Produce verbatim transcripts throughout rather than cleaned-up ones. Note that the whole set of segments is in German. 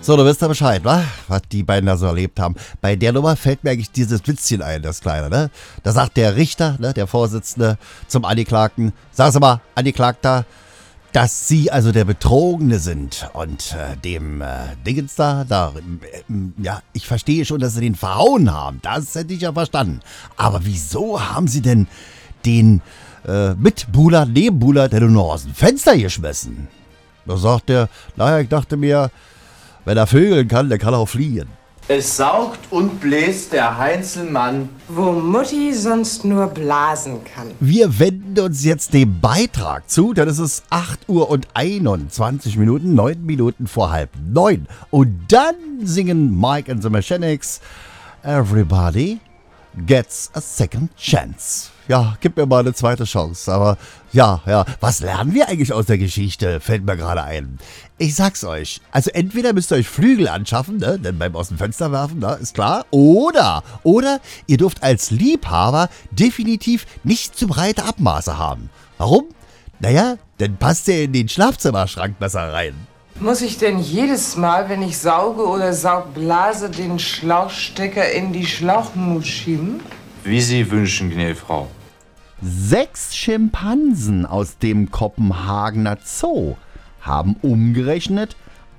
So, du wisst ja Bescheid, wa? Was die beiden da so erlebt haben. Bei der Nummer fällt mir eigentlich dieses Witzchen ein, das Kleine, ne? Da sagt der Richter, ne, der Vorsitzende, zum Angeklagten, sagen Sie mal, Angeklagter, dass Sie also der Betrogene sind und äh, dem äh, Dingens da, da, äh, ja, ich verstehe schon, dass Sie den verhauen haben, das hätte ich ja verstanden. Aber wieso haben Sie denn den äh, Mitbuhler, Nebenbuhler, der nur aus dem Fenster geschmissen? Da sagt er, naja, ich dachte mir, wenn er vögeln kann, der kann auch fliehen. Es saugt und bläst der Heinzelmann, wo Mutti sonst nur blasen kann. Wir wenden uns jetzt dem Beitrag zu, denn es ist acht Uhr und einundzwanzig Minuten, neun Minuten vor halb neun. Und dann singen Mike and the Mechanics Everybody Gets a Second Chance. Ja, gib mir mal eine zweite Chance. Aber ja, ja, was lernen wir eigentlich aus der Geschichte? Fällt mir gerade ein. Ich sag's euch, also entweder müsst ihr euch Flügel anschaffen, ne, denn beim aus dem Fenster werfen, ne, ist klar. Oder, oder ihr dürft als Liebhaber definitiv nicht zu breite Abmaße haben. Warum? Naja, dann passt ihr in den Schlafzimmerschrank besser rein. Muss ich denn jedes Mal, wenn ich sauge oder saugblase, den Schlauchstecker in die Schlauchmut schieben? wie Sie wünschen, gnädige Frau. Sechs Schimpansen aus dem Kopenhagener Zoo haben umgerechnet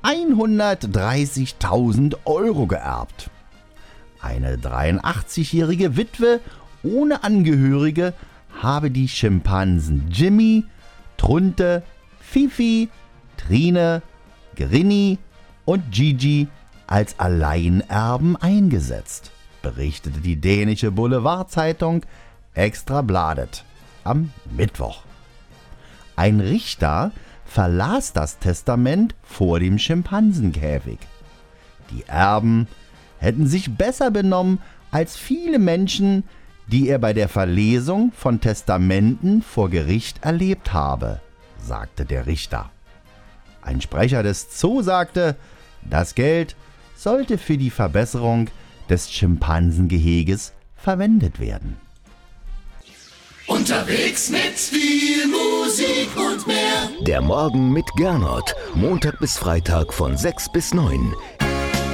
hundertdreißigtausend Euro geerbt. Eine dreiundachtzigjährige Witwe ohne Angehörige habe die Schimpansen Jimmy, Trunte, Fifi, Trine, Grinny und Gigi als Alleinerben eingesetzt, berichtete die dänische Boulevardzeitung Ekstra Bladet am Mittwoch. Ein Richter verlas das Testament vor dem Schimpansenkäfig. Die Erben hätten sich besser benommen als viele Menschen, die er bei der Verlesung von Testamenten vor Gericht erlebt habe, sagte der Richter. Ein Sprecher des Zoo sagte, das Geld sollte für die Verbesserung des Schimpansengeheges verwendet werden. Unterwegs mit viel Musik und mehr. Der Morgen mit Gernot. Montag bis Freitag von sechs bis neun.